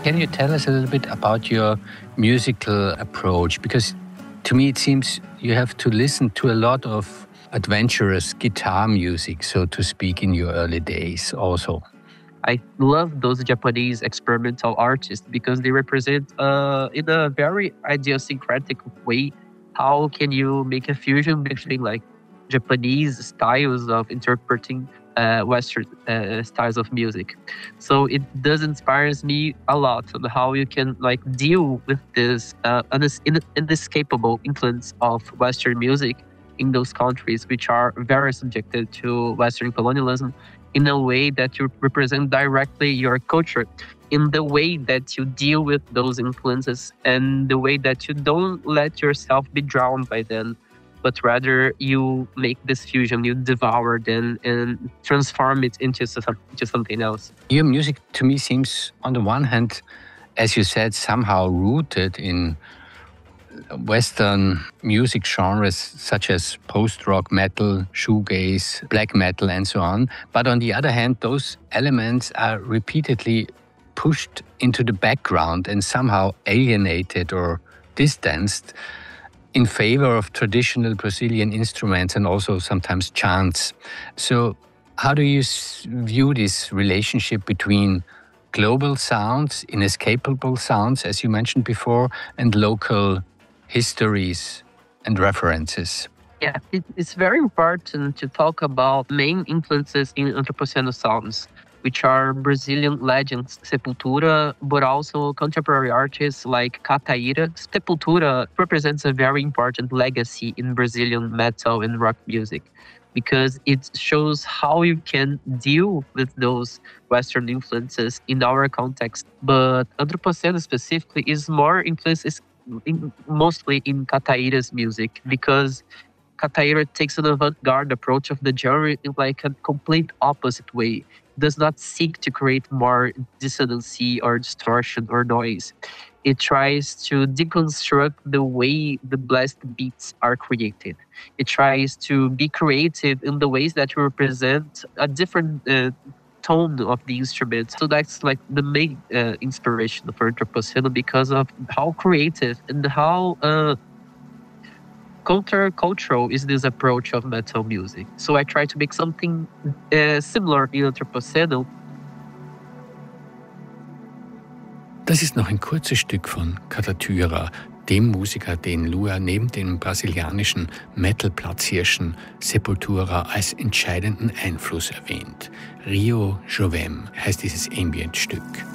Can you tell us a little bit about your musical approach? Because to me it seems you have to listen to a lot of adventurous guitar music, so to speak, in your early days also. I love those Japanese experimental artists because they represent, in a very idiosyncratic way, how can you make a fusion between like Japanese styles of interpreting Western styles of music. So it does inspires me a lot on how you can like deal with this inescapable influence of Western music in those countries which are very subjected to Western colonialism, in a way that you represent directly your culture, in the way that you deal with those influences, and the way that you don't let yourself be drowned by them, but rather you make this fusion, you devour them and transform it into something else. Your music to me seems, on the one hand, as you said, somehow rooted in Western music genres such as post-rock, metal, shoegaze, black metal, and so on. But on the other hand, those elements are repeatedly pushed into the background and somehow alienated or distanced in favor of traditional Brazilian instruments and also sometimes chants. So how do you view this relationship between global sounds, inescapable sounds, as you mentioned before, and local histories and references? Yeah, it's very important to talk about main influences in Anthropocene sounds, which are Brazilian legends Sepultura, but also contemporary artists like Kataíra. Sepultura represents a very important legacy in Brazilian metal and rock music, because it shows how you can deal with those Western influences in our context. But Anthropocene specifically is more influences mostly in Kataíra's music, because Kataíra takes an avant-garde approach of the genre in like a complete opposite way. It does not seek to create more dissonancy or distortion or noise. It tries to deconstruct the way the blast beats are created. It tries to be creative in the ways that you represent a different tone of the instrument. So that's like the main inspiration for Anthropocene, because of how creative and how countercultural is this approach of metal music. So I try to make something similar in Anthropocene. Das ist noch ein kurzes Stück von Katatyra, dem Musiker, den Lua neben dem brasilianischen Metal-Platzhirschen Sepultura als entscheidenden Einfluss erwähnt. Rio Jovem heißt dieses Ambient-Stück.